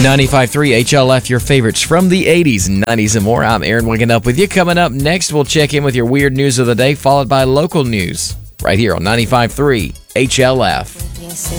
95.3 HLF, your favorites from the 80s, 90s, and more. I'm Aaron waking up with you. Coming up next, we'll check in with your weird news of the day, followed by local news, right here on 95.3 HLF.